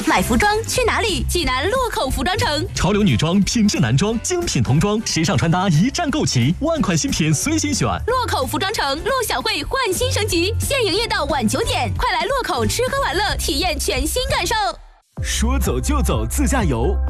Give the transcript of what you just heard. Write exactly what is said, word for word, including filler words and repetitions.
买服装去哪里？济南洛口服装城。 潮流女装、品质男装、精品童装、时尚穿搭一站购齐，万款新品随心选。 洛口服装城，陆小慧焕新升级，现营业到晚九点，快来洛口吃喝玩乐，体验全新感受。 说走就走自驾游。